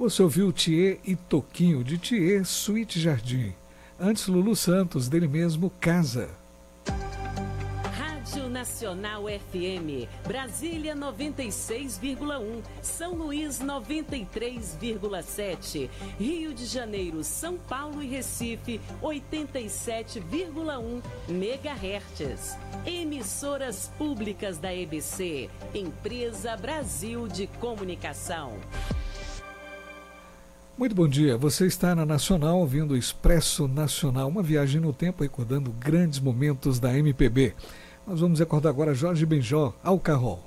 Você ouviu Thier e Toquinho, de Thier, Suíte Jardim. Antes, Lulu Santos, dele mesmo, Casa. Rádio Nacional FM, Brasília 96,1, São Luís 93,7, Rio de Janeiro, São Paulo e Recife 87,1 MHz. Emissoras públicas da EBC, Empresa Brasil de Comunicação. Muito bom dia, você está na Nacional ouvindo o Expresso Nacional, uma viagem no tempo recordando grandes momentos da MPB. Nós vamos recordar agora Jorge Benjor, Ao Carrol.